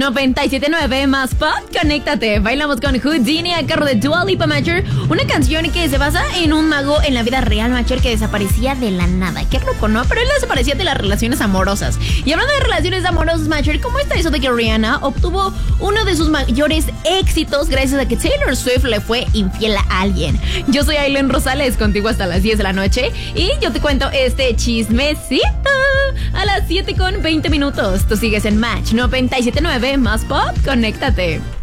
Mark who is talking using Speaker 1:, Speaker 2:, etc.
Speaker 1: 97.9 más pop, conéctate. Bailamos con Houdini a cargo de Dua Lipa, Matcher. Una canción que se basa en un mago en la vida real, Matcher, que desaparecía de la nada. Qué loco, ¿no? Pero él desaparecía de las relaciones amorosas. Y hablando de relaciones amorosas, Matcher, ¿cómo está eso de que Rihanna obtuvo uno de sus mayores éxitos gracias a que Taylor Swift le fue infiel a alguien? Yo soy Aileen Rosales, contigo hasta las 10 de la noche. Y yo te cuento este chismecito a las 7:20. Tú sigues en Match 97.9 más pop, conéctate.